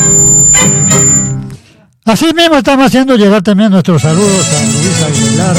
Así mismo estamos haciendo llegar también nuestros saludos a Luis Aguilar.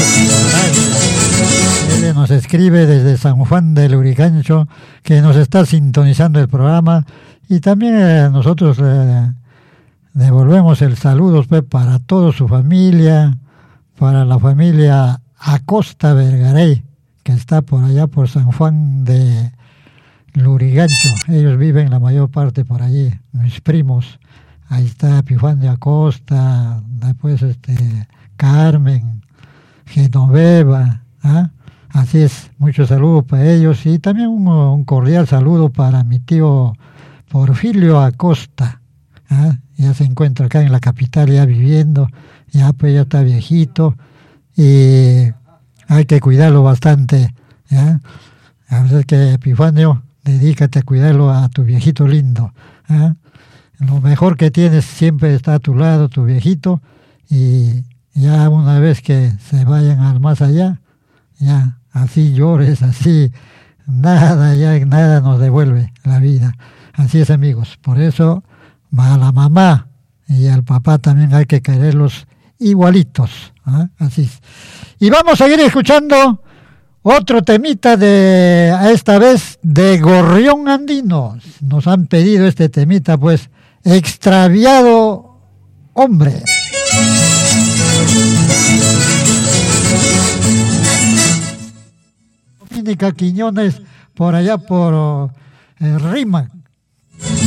Él nos escribe desde San Juan del Lurigancho que nos está sintonizando el programa, y también nosotros devolvemos el saludo pues, para toda su familia, para la familia Acosta Vergaray, que está por allá por San Juan de Lurigancho. Ellos viven la mayor parte por allí, mis primos. Ahí está Epifanio Acosta, después Carmen, Genoveva, ¿ah? Así es, muchos saludos para ellos, y también un cordial saludo para mi tío Porfirio Acosta, ¿ah? Ya se encuentra acá en la capital ya viviendo, ya pues ya está viejito, y hay que cuidarlo bastante, ¿ya? A veces que Epifanio, dedícate a cuidarlo a tu viejito lindo, ¿ah? Lo mejor que tienes siempre está a tu lado, tu viejito, y ya una vez que se vayan al más allá, ya así llores, así, nada nos devuelve la vida. Así es, amigos. Por eso a la mamá y al papá también hay que quererlos igualitos, ¿eh? Así es. Y vamos a seguir escuchando otro temita esta vez de Gorrión Andino. Nos han pedido este temita, pues, Extraviado Hombre. Dominica Quiñones, por allá por Rímac.